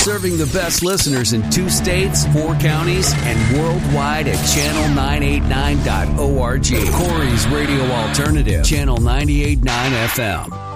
Serving the best listeners in 2 states, 4 counties, and worldwide at channel989.org. Corey's Radio Alternative, Channel 98.9 FM.